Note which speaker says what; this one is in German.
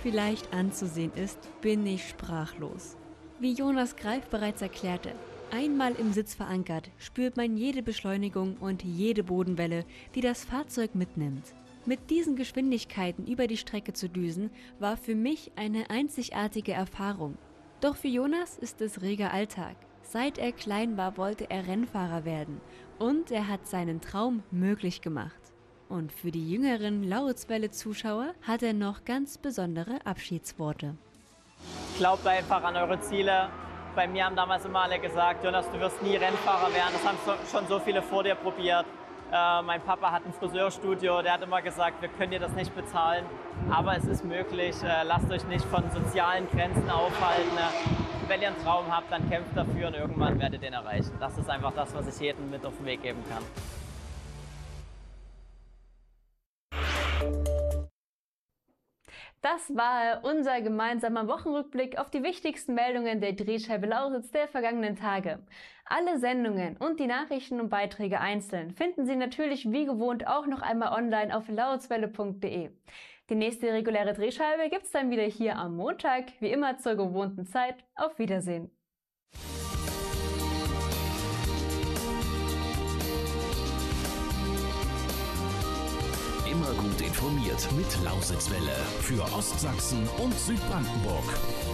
Speaker 1: vielleicht anzusehen ist, bin ich sprachlos. Wie Jonas Greif bereits erklärte, einmal im Sitz verankert, spürt man jede Beschleunigung und jede Bodenwelle, die das Fahrzeug mitnimmt. Mit diesen Geschwindigkeiten über die Strecke zu düsen, war für mich eine einzigartige Erfahrung. Doch für Jonas ist es reger Alltag. Seit er klein war, wollte er Rennfahrer werden und er hat seinen Traum möglich gemacht. Und für die jüngeren Lauritzwelle-Zuschauer hat er noch ganz besondere Abschiedsworte.
Speaker 2: Glaubt einfach an eure Ziele. Bei mir haben damals immer alle gesagt, Jonas, du wirst nie Rennfahrer werden. Das haben schon so viele vor dir probiert. Mein Papa hat ein Friseurstudio, der hat immer gesagt, wir können dir das nicht bezahlen. Aber es ist möglich. Lasst euch nicht von sozialen Grenzen aufhalten. Wenn ihr einen Traum habt, dann kämpft dafür und irgendwann werdet ihr ihn erreichen. Das ist einfach das, was ich jedem mit auf den Weg geben kann.
Speaker 3: Das war unser gemeinsamer Wochenrückblick auf die wichtigsten Meldungen der Drehscheibe Lauritz der vergangenen Tage. Alle Sendungen und die Nachrichten und Beiträge einzeln finden Sie natürlich wie gewohnt auch noch einmal online auf lauritzwelle.de. Die nächste reguläre Drehscheibe gibt's dann wieder hier am Montag, wie immer zur gewohnten Zeit. Auf Wiedersehen.
Speaker 4: Immer gut informiert mit Lausitzwelle für Ostsachsen und Südbrandenburg.